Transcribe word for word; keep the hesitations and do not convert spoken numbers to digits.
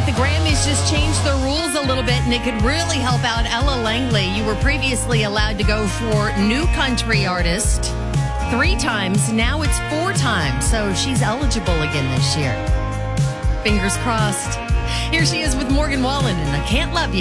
like the Grammys just changed the rules a little bit, and it could really help out Ella Langley. You were previously allowed to go for New Country Artist three times. Now it's four times, so she's eligible again this year. Fingers crossed. Here she is with Morgan Wallen, and I Can't Love You.